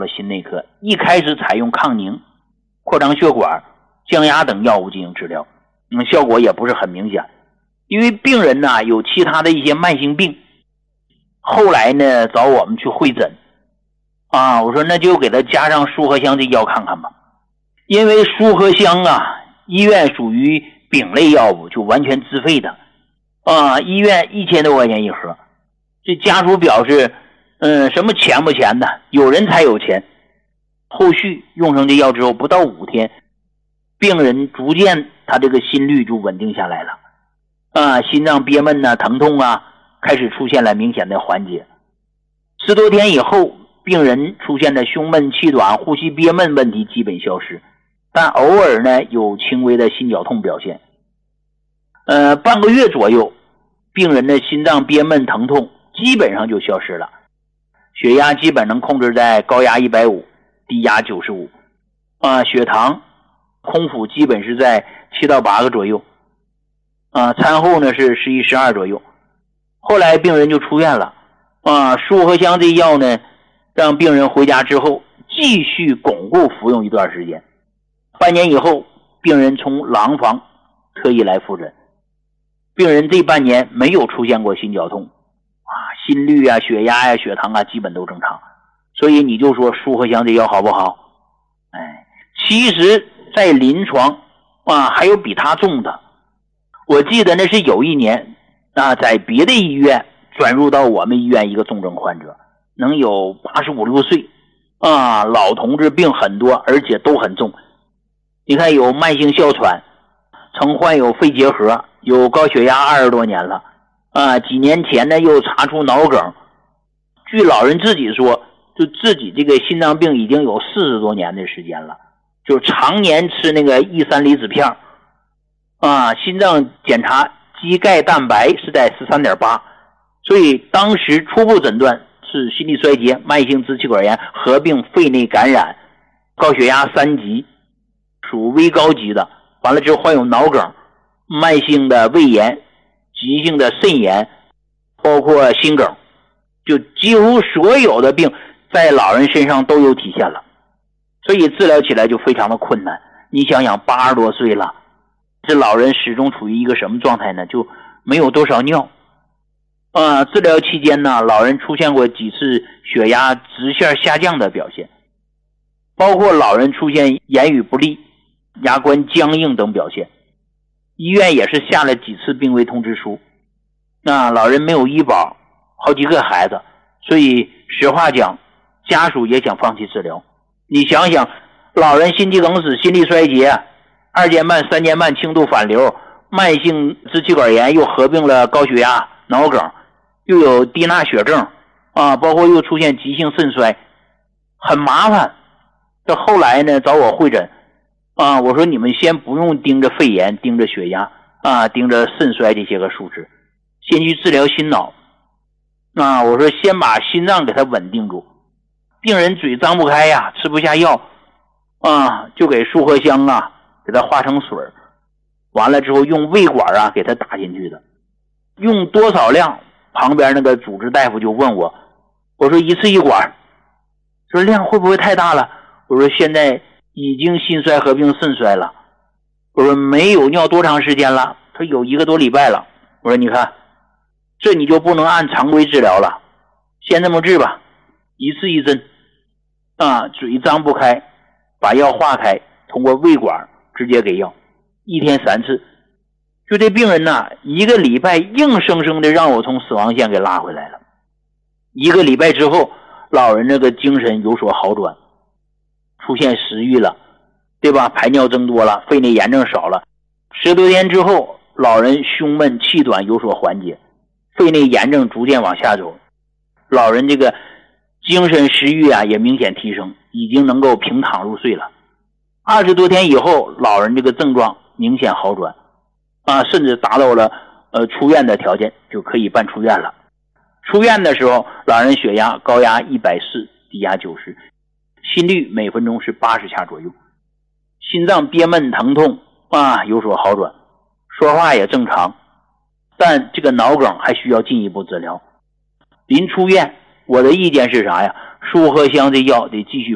了心内科，一开始采用抗凝、扩张血管、降压等药物进行治疗，效果也不是很明显。因为病人呢有其他的一些慢性病，后来呢找我们去会诊我说那就给他加上舒和香这药看看吧。因为舒和香医院属于丙类药物，就完全自费的医院1000多块钱一盒。这家属表示什么钱不钱的，有人才有钱。后续用上这药之后不到5天，病人逐渐他这个心率就稳定下来了心脏憋闷疼痛开始出现了明显的缓解。10多天以后，病人出现的胸闷气短、呼吸憋闷问题基本消失，但偶尔呢有轻微的心绞痛表现。半个月左右，病人的心脏憋闷疼痛基本上就消失了，血压基本能控制在高压150，低压95血糖空腹基本是在7到8个左右餐后呢是11、12左右。后来病人就出院了舒和香这药呢，让病人回家之后继续巩固服用一段时间。半年以后，病人从廊坊特意来复诊，病人这半年没有出现过心绞痛心率血压血糖基本都正常。所以你就说舒和香这药好不好？其实在临床还有比它重的。我记得那是有一年在别的医院转入到我们医院一个重症患者，能有85、6岁老同志，病很多，而且都很重。你看有慢性哮喘，曾患有肺结核，有高血压20多年了几年前呢又查出脑梗。据老人自己说，就自己这个心脏病已经有40多年的时间了，就常年吃那个E3离子片心脏检查肌钙蛋白是在 13.8， 所以当时初步诊断是心力衰竭、慢性支气管炎合并肺内感染，高血压3级，属危高级的。完了之后患有脑梗、慢性的胃炎、急性的肾炎，包括心梗，就几乎所有的病在老人身上都有体现了，所以治疗起来就非常的困难。你想想80多岁了，这老人始终处于一个什么状态呢？就没有多少尿治疗期间呢，老人出现过几次血压直线下降的表现，包括老人出现言语不利、牙关僵硬等表现。医院也是下了几次病危通知书。老人没有医保，好几个孩子，所以实话讲，家属也想放弃治疗。你想想，老人心肌梗死、心力衰竭、2间半、3间半轻度反流、慢性支气管炎，又合并了高血压、脑梗，又有低钠血症包括又出现急性肾衰，很麻烦。这后来呢找我会诊我说你们先不用盯着肺炎、盯着血压盯着肾衰这些个数值，先去治疗心脑我说先把心脏给他稳定住。病人嘴张不开吃不下药就给舒和香给他化成水，完了之后用胃管给他打进去的。用多少量，旁边那个主治大夫就问我，我说1次1管，说量会不会太大了？我说现在已经心衰合并肾衰了。我说没有尿多长时间了？他有1个多礼拜了。我说你看，这你就不能按常规治疗了，先这么治吧，1次1针嘴张不开，把药化开，通过胃管直接给药，1天3次。就这病人1个礼拜硬生生的让我从死亡线给拉回来了。1个礼拜之后，老人这个精神有所好转，出现食欲了，对吧？排尿增多了，肺内炎症少了。10多天之后，老人胸闷气短有所缓解，肺内炎症逐渐往下走，老人这个精神食欲也明显提升，已经能够平躺入睡了。20多天以后，老人这个症状明显好转甚至达到了出院的条件，就可以办出院了。出院的时候，老人血压高压140，低压90，心率每分钟是80下左右，心脏憋闷疼痛有所好转，说话也正常，但这个脑梗还需要进一步治疗。临出院，我的意见是啥呀？舒和香这药得继续